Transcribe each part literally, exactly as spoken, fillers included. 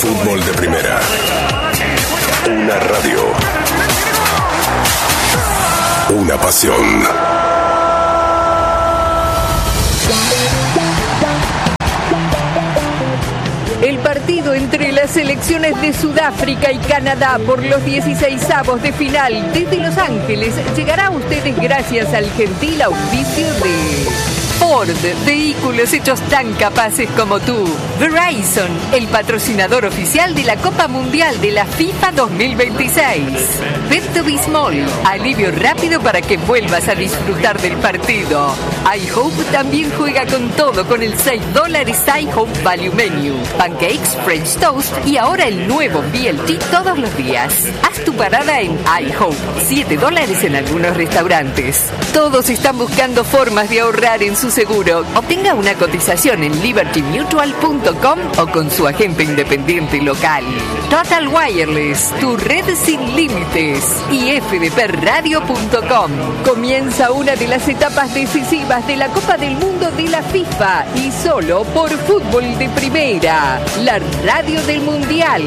Fútbol de Primera. Una radio. Una pasión. El partido entre las selecciones de Sudáfrica y Canadá por los dieciseisavos de final desde Los Ángeles llegará a ustedes gracias al gentil auspicio de Ford, vehículos hechos tan capaces como tú. Verizon, el patrocinador oficial de la Copa Mundial de la FIFA dos mil veintiséis. Pepto-Bismol, alivio rápido para que vuelvas a disfrutar del partido. iHope también juega con todo con el seis dólares iHope Value Menu. Pancakes, French Toast y ahora el nuevo B L T todos los días. Haz tu parada en iHope, siete dólares en algunos restaurantes. Todos están buscando formas de ahorrar en su seguro. Obtenga una cotización en liberty mutual punto com o con su agente independiente local. Total Wireless, tu red sin límites. Y f d p radio punto com. Comienza una de las etapas decisivas de la Copa del Mundo de la FIFA y solo por Fútbol de Primera, la radio del Mundial.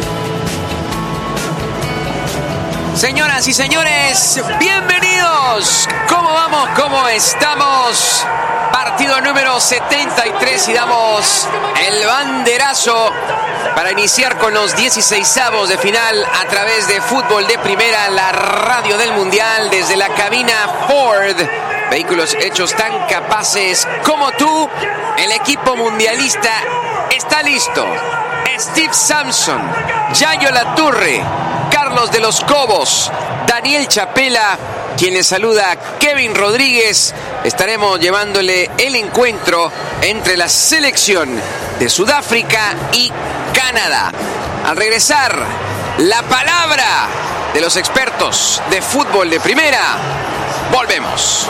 Señoras y señores, bienvenidos. ¿Cómo vamos? ¿Cómo estamos? Partido número setenta y tres y damos el banderazo para iniciar con los dieciseisavos de final a través de Fútbol de Primera, la radio del Mundial, desde la cabina Ford. Vehículos hechos tan capaces como tú. El equipo mundialista está listo. Steve Sampson, Yayo Laturre, Carlos de los Cobos, Daniel Chapela, quien les saluda, Kevin Rodríguez. Estaremos llevándole el encuentro entre la selección de Sudáfrica y Canadá. Al regresar, la palabra de los expertos de Fútbol de Primera. Volvemos.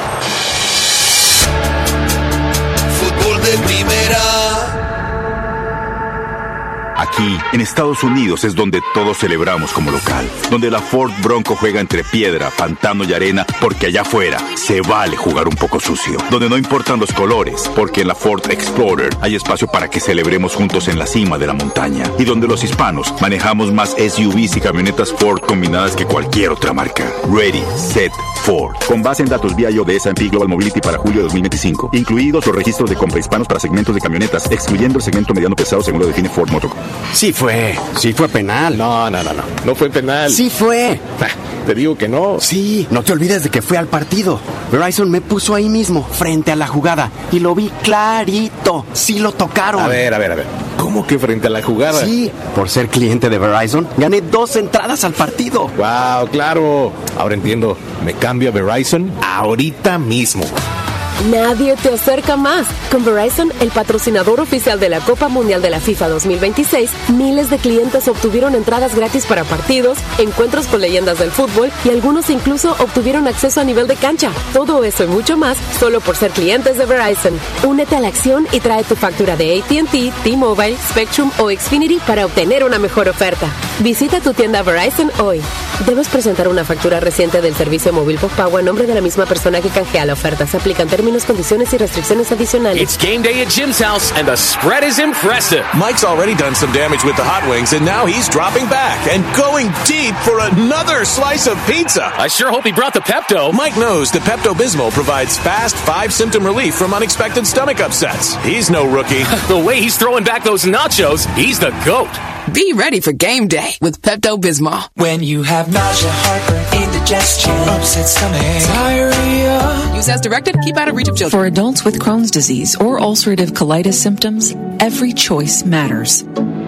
Fútbol de Primera. Aquí, en Estados Unidos, es donde todos celebramos como local. Donde la Ford Bronco juega entre piedra, pantano y arena, porque allá afuera se vale jugar un poco sucio. Donde no importan los colores, porque en la Ford Explorer hay espacio para que celebremos juntos en la cima de la montaña. Y donde los hispanos manejamos más S U Vs y camionetas Ford combinadas que cualquier otra marca. Ready, Set, Ford. Con base en datos B I O de S and P Global Mobility para julio de dos mil veinticinco. Incluidos los registros de compra hispanos para segmentos de camionetas, excluyendo el segmento mediano pesado según lo define Ford Motor Company. Sí fue, sí fue penal. No, no, no, no, no fue penal. Sí fue. Te digo que no. Sí, no te olvides de que fue al partido. Verizon me puso ahí mismo, frente a la jugada, y lo vi clarito. Sí lo tocaron. A ver, a ver, a ver. ¿Cómo que frente a la jugada? Sí, por ser cliente de Verizon, gané dos entradas al partido. Wow, claro. Ahora entiendo. Me cambio a Verizon ahorita mismo. Nadie te acerca más. Con Verizon, el patrocinador oficial de la Copa Mundial de la FIFA dos mil veintiséis, miles de clientes obtuvieron entradas gratis para partidos, encuentros con leyendas del fútbol y algunos incluso obtuvieron acceso a nivel de cancha. Todo eso y mucho más solo por ser clientes de Verizon. Únete a la acción y trae tu factura de A T and T, T-Mobile, Spectrum o Xfinity para obtener una mejor oferta. Visita tu tienda Verizon hoy. Debes presentar una factura reciente del servicio móvil postpago a nombre de la misma persona que canjea la oferta. Se aplican términos, condiciones y restricciones adicionales. It's game day at Jim's house, and the spread is impressive. Mike's already done some damage with the hot wings, and now he's dropping back and going deep for another slice of pizza. I sure hope he brought the Pepto. Mike knows that Pepto-Bismol provides fast, five-symptom relief from unexpected stomach upsets. He's no rookie. The way he's throwing back those nachos, he's the GOAT. Be ready for game day with Pepto-Bismol. When you have nausea, heartburn, indigestion, upset stomach, diarrhea. Use as directed. Keep out of reach of children. For adults with Crohn's disease or ulcerative colitis symptoms, every choice matters.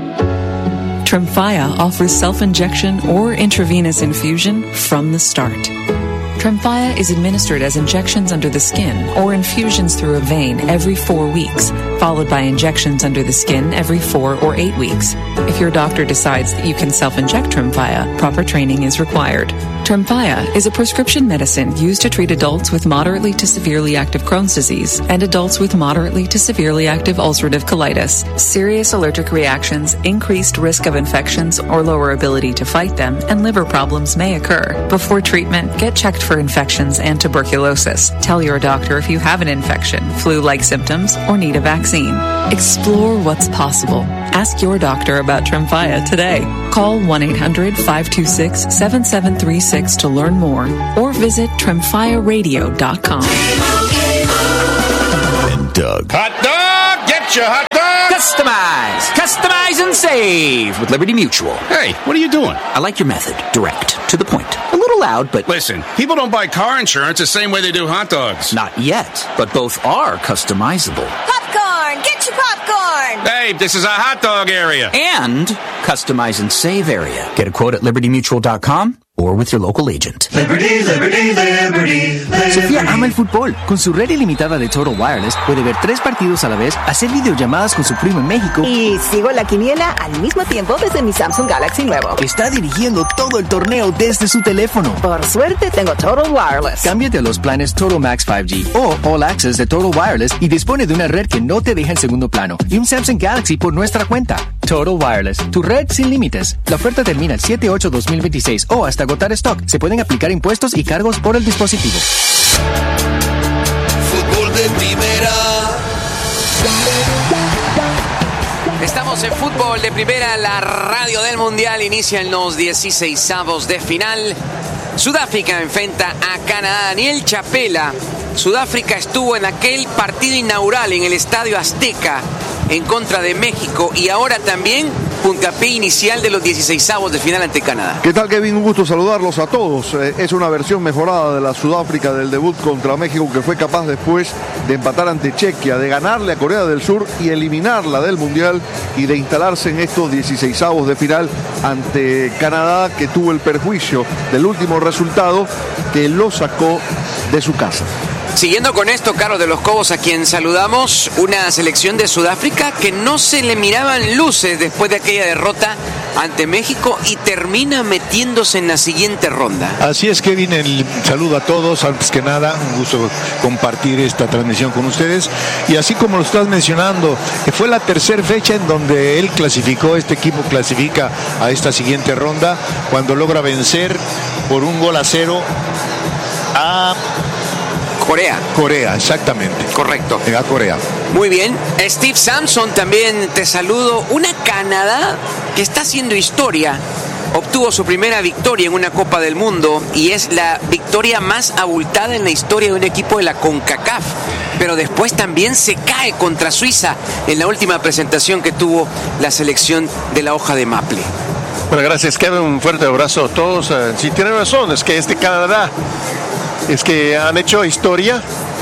Tremfya offers self-injection or intravenous infusion from the start. Tremfya is administered as injections under the skin or infusions through a vein every four weeks, followed by injections under the skin every four or eight weeks. If your doctor decides that you can self-inject Tremfya, proper training is required. Tremfya is a prescription medicine used to treat adults with moderately to severely active Crohn's disease and adults with moderately to severely active ulcerative colitis. Serious allergic reactions, increased risk of infections or lower ability to fight them, and liver problems may occur. Before treatment, get checked for infections and tuberculosis. Tell your doctor if you have an infection, flu-like symptoms, or need a vaccine. vaccine. Explore what's possible. Ask your doctor about Tremfya today. Call one eight hundred five two six seven seven three six to learn more or visit tremfya radio dot com. And Doug. Hot dog! Get your hot dog! Customize! Customize and save with Liberty Mutual. Hey, what are you doing? I like your method. Direct. To the point. A little loud, but... Listen, people don't buy car insurance the same way they do hot dogs. Not yet, but both are customizable. Popcorn! Get your popcorn! Hey, this is a hot dog area. And customize and save area. Get a quote at liberty mutual dot com or with your local agent. Liberty, Liberty, Liberty, Liberty. Sofía ama el fútbol. Con su red ilimitada de Total Wireless puede ver tres partidos a la vez, hacer videollamadas con su primo en México y sigo la quiniela al mismo tiempo desde mi Samsung Galaxy nuevo. Está dirigiendo todo el torneo desde su teléfono. Por suerte tengo Total Wireless. Cámbiate a los planes Total Max cinco G o All Access de Total Wireless y dispone de una red que no te deja en segundo plano y un Samsung Galaxy por nuestra cuenta. Total Wireless, tu red sin límites. La oferta termina el siete ocho dos mil veintiséis o hasta agotar stock. Se pueden aplicar impuestos y cargos por el dispositivo. Fútbol de primera. Estamos en Fútbol de Primera, la radio del Mundial. Inician los dieciseisavos de final. Sudáfrica enfrenta a Canadá. Daniel Chapela. Sudáfrica estuvo en aquel partido inaugural en el Estadio Azteca en contra de México y ahora también puntapié inicial de los dieciseisavos de final ante Canadá. ¿Qué tal, Kevin? Un gusto saludarlos a todos. Eh, es una versión mejorada de la Sudáfrica del debut contra México, que fue capaz después de empatar ante Chequia, de ganarle a Corea del Sur y eliminarla del Mundial y de instalarse en estos dieciseisavos de final ante Canadá, que tuvo el perjuicio del último resultado que lo sacó de su casa. Siguiendo con esto, Carlos de los Cobos, a quien saludamos, una selección de Sudáfrica que no se le miraban luces después de aquella derrota ante México y termina metiéndose en la siguiente ronda. Así es, Kevin, el saludo a todos. Antes que nada, un gusto compartir esta transmisión con ustedes. Y así como lo estás mencionando, que fue la tercera fecha en donde él clasificó, este equipo clasifica a esta siguiente ronda, cuando logra vencer por un gol a cero a... Corea. Corea, exactamente. Correcto. A Corea. Muy bien. Steve Sampson, también te saludo. Una Canadá que está haciendo historia. Obtuvo su primera victoria en una Copa del Mundo y es la victoria más abultada en la historia de un equipo de la CONCACAF. Pero después también se cae contra Suiza en la última presentación que tuvo la selección de la hoja de maple. Bueno, gracias, Kevin. Un fuerte abrazo a todos. Uh, sí, tienen razón, es que este Canadá es que han hecho historia